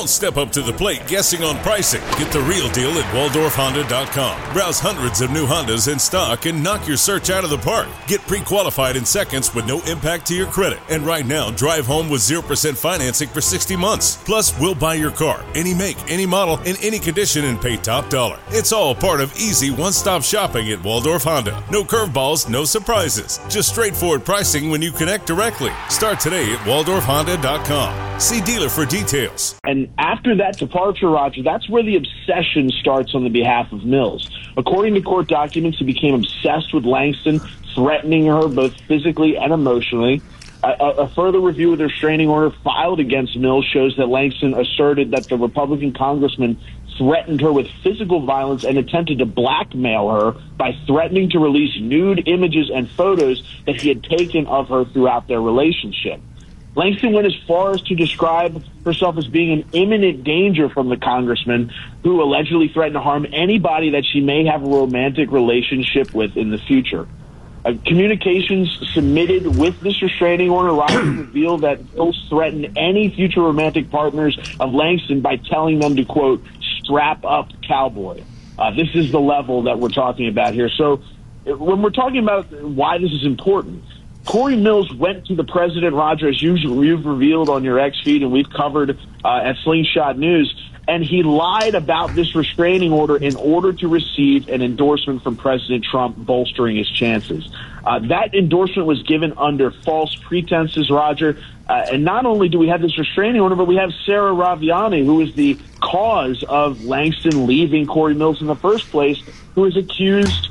Don't step up to the plate guessing on pricing. Get the real deal at WaldorfHonda.com. Browse hundreds of new Hondas in stock and knock your search out of the park. Get pre-qualified in seconds with no impact to your credit. And right now, drive home with 0% financing for 60 months. Plus, we'll buy your car, any make, any model, in any condition, and pay top dollar. It's all part of easy one-stop shopping at Waldorf Honda. No curveballs, no surprises. Just straightforward pricing when you connect directly. Start today at WaldorfHonda.com. See dealer for details. And after that departure, Roger, that's where the obsession starts on the behalf of Mills. According to court documents, he became obsessed with Langston, threatening her both physically and emotionally. A further review of the restraining order filed against Mills shows that Langston asserted that the Republican congressman threatened her with physical violence and attempted to blackmail her by threatening to release nude images and photos that he had taken of her throughout their relationship. Langston went as far as to describe herself as being in imminent danger from the congressman, who allegedly threatened to harm anybody that she may have a romantic relationship with in the future. Communications submitted with this restraining order revealed that Mills threatened any future romantic partners of Langston by telling them to, quote, strap up cowboy. This is the level that we're talking about here. So when we're talking about why this is important, Corey Mills went to the president, Roger, as you've revealed on your X feed and we've covered at Slingshot News, and he lied about this restraining order in order to receive an endorsement from President Trump, bolstering his chances. That endorsement was given under false pretenses, Roger. And not only do we have this restraining order, but we have Sarah Raviani, who is the cause of Langston leaving Corey Mills in the first place, who is accused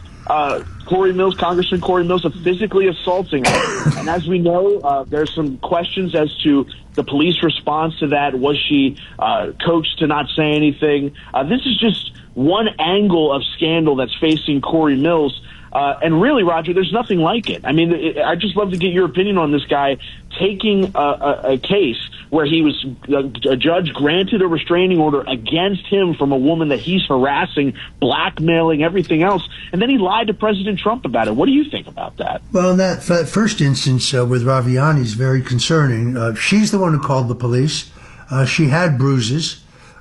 Congressman Corey Mills, of physically assaulting her. And as we know, there's some questions as to the police response to that. Was she coached to not say anything? This is just one angle of scandal that's facing Corey Mills. And really, Roger, there's nothing like it. I mean, I'd just love to get your opinion on this guy taking a case where he was a judge granted a restraining order against him from a woman that he's harassing, blackmailing, everything else, and then he lied to President Trump about it. What do you think about that? Well, in that first instance with Raviani is very concerning. She's the one who called the police. She had bruises.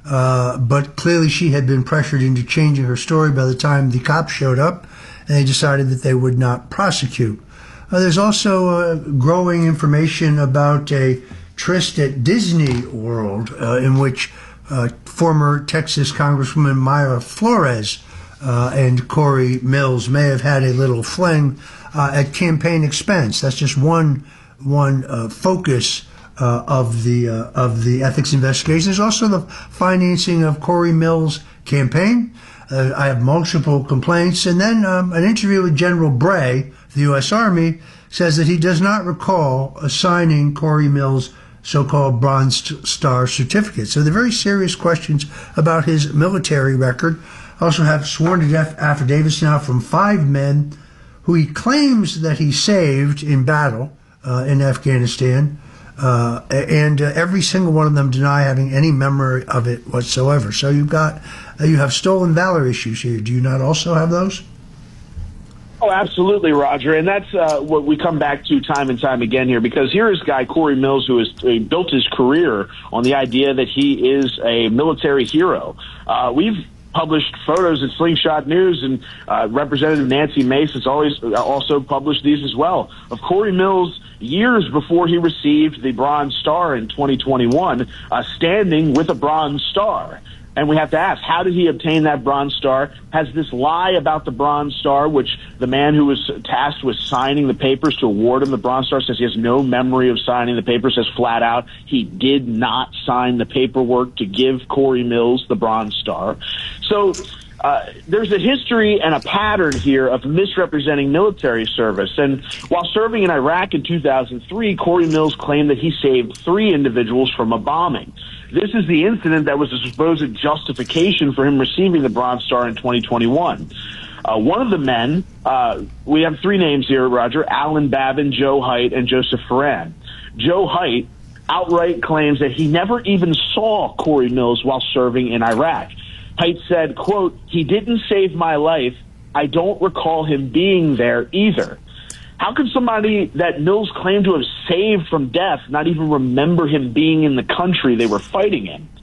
But clearly she had been pressured into changing her story by the time the cops showed up, and they decided that they would not prosecute. There's also growing information about a tryst at Disney World in which former Texas Congresswoman Mayra Flores and Corey Mills may have had a little fling at campaign expense. That's just one focus of the ethics investigation. There's also the financing of Corey Mills' campaign. I have multiple complaints. And then an interview with General Bray, the U.S. Army, says that he does not recall assigning Corey Mills so-called Bronze Star certificate. So they're very serious questions about his military record. I also have sworn-to-death affidavits now from 5 men who he claims that he saved in battle in Afghanistan. And every single one of them deny having any memory of it whatsoever. So you have stolen valor issues here. Do you not also have those? Oh, absolutely, Roger. And that's what we come back to time and time again here, because here is a guy, Corey Mills, who has built his career on the idea that he is a military hero. We've published photos at Slingshot News, and Representative Nancy Mace has always also published these as well, of Corey Mills years before he received the Bronze Star in 2021, standing with a Bronze Star. And we have to ask, how did he obtain that Bronze Star? Has this lie about the Bronze Star, which the man who was tasked with signing the papers to award him the Bronze Star says he has no memory of signing the papers, says flat out he did not sign the paperwork to give Corey Mills the Bronze Star. So there's a history and a pattern here of misrepresenting military service. And while serving in Iraq in 2003, Corey Mills claimed that he saved 3 individuals from a bombing. This is the incident that was a supposed justification for him receiving the Bronze Star in 2021. One of the men, we have 3 names here, Roger: Alan Babin, Joe Haidt, and Joseph Ferran. Joe Haidt outright claims that he never even saw Corey Mills while serving in Iraq. Haidt said, quote, "He didn't save my life. I don't recall him being there either." How can somebody that Mills claimed to have saved from death not even remember him being in the country they were fighting in?